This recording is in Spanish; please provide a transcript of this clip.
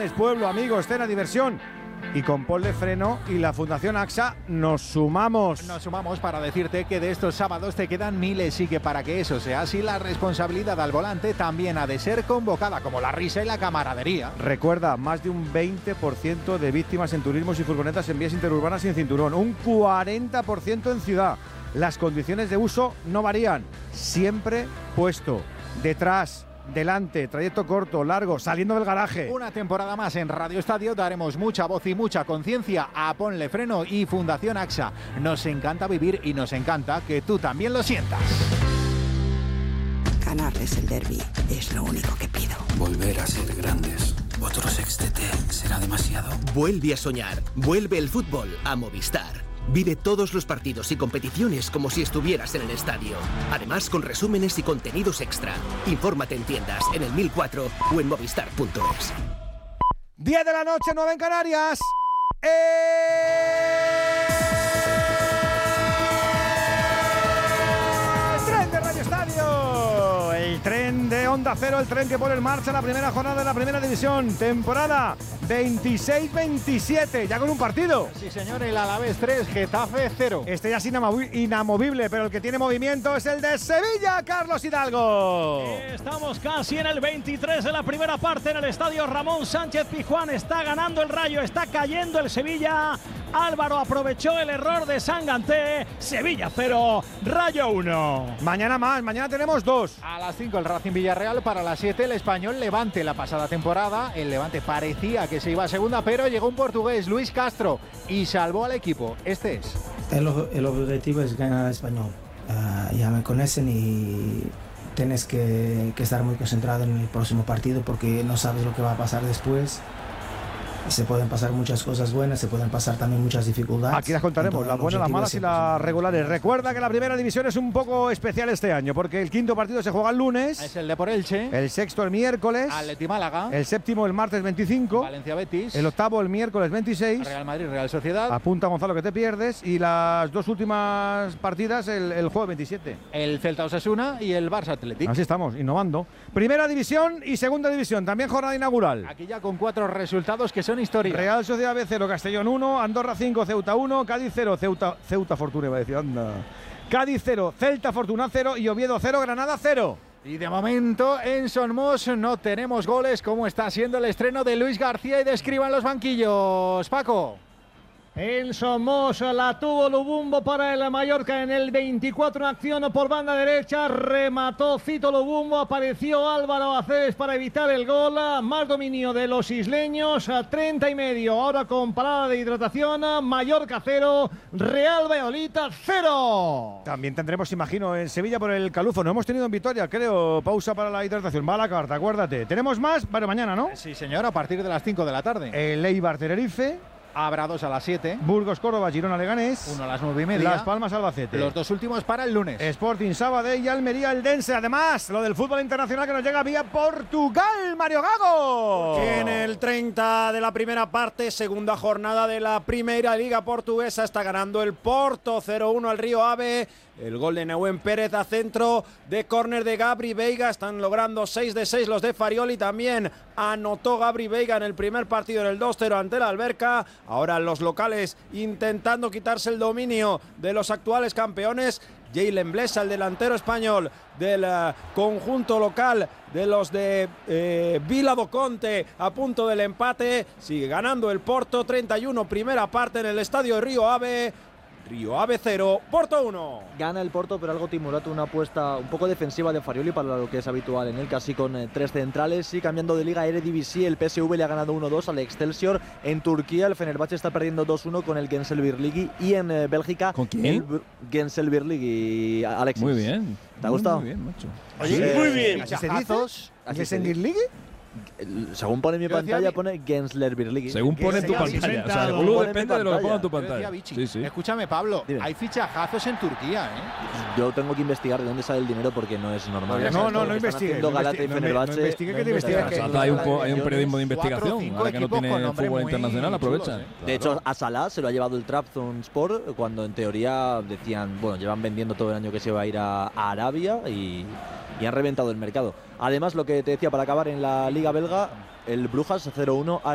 planes, pueblo, amigos, cena, diversión. Y con Ponle Freno y la Fundación AXA nos sumamos. Nos sumamos para decirte que de estos sábados te quedan miles y que para que eso sea así, la responsabilidad al volante también ha de ser convocada, como la risa y la camaradería. Recuerda, más de un 20% de víctimas en turismos y furgonetas en vías interurbanas sin cinturón, un 40% en ciudad. Las condiciones de uso no varían, siempre puesto, detrás, delante, trayecto corto, largo, saliendo del garaje. Una temporada más en Radio Estadio daremos mucha voz y mucha conciencia a Ponle Freno y Fundación AXA. Nos encanta vivir y nos encanta que tú también lo sientas. Ganarles el derbi es lo único que pido. Volver a ser grandes. Otro sextete será demasiado. Vuelve a soñar. Vuelve el fútbol a Movistar. Vive todos los partidos y competiciones como si estuvieras en el estadio. Además, con resúmenes y contenidos extra. Infórmate en tiendas, en el 1004 o en movistar.es. 10 de la noche, 9 en Canarias. El tren de Radio Estadio. El tren de Onda Cero, el tren que pone en marcha la primera jornada de la Primera División. Temporada 26-27, ya con un partido. Sí, señor, el Alavés 3, Getafe 0. Este ya es inamovible, pero el que tiene movimiento es el de Sevilla, Carlos Hidalgo. Estamos casi en el 23 de la primera parte en el estadio Ramón Sánchez Pizjuán. Está ganando el Rayo, está cayendo el Sevilla. Álvaro aprovechó el error de Sanganté. Sevilla 0, Rayo 1. Mañana más, mañana tenemos 2. A las 5 el Racing Villarreal, para las 7 el Español Levante. La pasada temporada el Levante parecía que se iba a segunda, pero llegó un portugués, Luis Castro, y salvó al equipo. Este es. El objetivo es ganar al Español. Ya me conocen y tienes que estar muy concentrado en el próximo partido porque no sabes lo que va a pasar después. Se pueden pasar muchas cosas buenas, se pueden pasar también muchas dificultades. Aquí las contaremos, las buenas, las malas y las regulares. Recuerda que la primera división es un poco especial este año, porque el quinto partido se juega el lunes. Es el de por Elche. El sexto el miércoles. Atleti Málaga. El séptimo el martes 25. Valencia Betis. El octavo el miércoles 26. Real Madrid, Real Sociedad. Apunta, Gonzalo, que te pierdes. Y las dos últimas partidas el jueves 27. El Celta Osasuna y el Barça Athletic. Así estamos, innovando. Primera división y segunda división, también jornada inaugural. Aquí ya con 4 resultados que son historia. Real Sociedad B 0, Castellón 1, Andorra 5, Ceuta 1, Cádiz 0, Ceuta Fortuna, iba a decir, anda. Cádiz 0, Celta Fortuna 0 y Oviedo 0, Granada 0. Y de momento en Son Mos no tenemos goles. ¿Cómo está siendo el estreno de Luis García y de Escribá en los banquillos? Paco. En Somos la tuvo Lubumbo para el Mallorca en el 24 en acción por banda derecha, remató Fito Lubumbo, apareció Álvaro Aceves para evitar el gol, más dominio de los isleños, a 30 y medio, ahora con parada de hidratación, Mallorca 0, Real Valladolid 0. También tendremos, imagino, en Sevilla por el Calufo, no hemos tenido en Vitoria, creo, pausa para la hidratación, va a la carta, acuérdate. Tenemos más, pero mañana, ¿no? Sí, señor, a partir de las 5 de la tarde. El Eibar Tenerife. Habrá 2 a las 7. Burgos, Córdoba, Girona, Leganés. 1 a las 9:30. Las Palmas, Albacete. Los 2 últimos para el lunes. Sporting, Sabadell y Almería, Eldense. Además, lo del fútbol internacional que nos llega vía Portugal, Mario Gago. En el 30 de la primera parte, segunda jornada de la Primeira Liga Portuguesa, está ganando el Porto 0-1 al Río Ave. El gol de Nehuen Pérez a centro de córner de Gabri Veiga. Están logrando 6 de 6 los de Farioli. También anotó Gabri Veiga en el primer partido en el 2-0 ante la Alberca. Ahora los locales intentando quitarse el dominio de los actuales campeones. Jalen Blesa, el delantero español del conjunto local de los de Vila do Conte, a punto del empate. Sigue ganando el Porto, 31, primera parte en el estadio de Río Ave. Río Ave 0, Porto 1. Gana el Porto, pero algo timorata, una apuesta un poco defensiva de Farioli para lo que es habitual en él, casi con 3 centrales. Y cambiando de liga, Eredivisie, el PSV le ha ganado 1-2 al Excelsior. En Turquía, el Fenerbahce está perdiendo 2-1 con el Gençlerbirliği. Y en Bélgica, ¿con quién? El Gençlerbirliği, Alexis. Muy bien. ¿Te ha gustado? Muy bien, macho. Oye, muy bien. ¿Así se dice? Así se ¿Gençlerbirliği? Según pone en mi pantalla, pone Gençlerbirliği. Según pone en tu pantalla. O sea, el volumen depende de lo que ponga en tu pantalla. Sí, sí. Escúchame, Pablo, Dime. hay fichajazos en Turquía, ¿eh? Yo tengo que investigar de dónde sale el dinero porque no es normal. No investigue. No investigue que te investigas. Hay un periodismo de investigación. Ahora que no tiene fútbol internacional, aprovecha. De hecho, a Salah se lo ha llevado el Trabzonspor cuando en teoría decían, bueno, llevan vendiendo todo el año que se va a ir a Arabia y han reventado el mercado. Además, lo que te decía para acabar en la Liga Belga, el Brujas 0-1